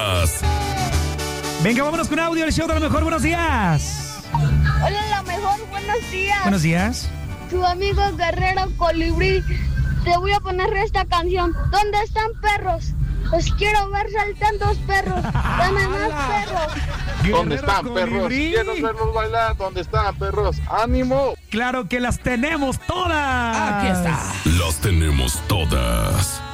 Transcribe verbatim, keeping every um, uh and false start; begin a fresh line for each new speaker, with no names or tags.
Venga, vámonos con audio, el show de la mejor. Buenos días.
Hola, la mejor, buenos días.
Buenos días.
Tu amigo Guerrero Colibrí. Te voy a poner esta canción. ¿Dónde están perros? Los quiero ver saltando perros. Dame más perros.
¿Dónde están perros? Quiero verlos bailar. ¿Dónde están perros? ¡Ánimo!
Claro que las tenemos todas.
Aquí está.
Las tenemos todas.